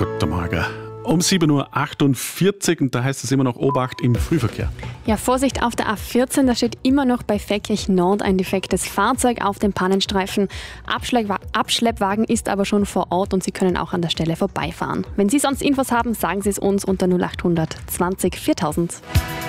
Guten Morgen. Um 7.48 Uhr und da heißt es immer noch Obacht im Frühverkehr. Ja, Vorsicht auf der A14, da steht immer noch bei Feldkirch Nord ein defektes Fahrzeug auf dem Pannenstreifen. Abschleppwagen ist aber schon vor Ort und Sie können auch an der Stelle vorbeifahren. Wenn Sie sonst Infos haben, sagen Sie es uns unter 0800 20 4000.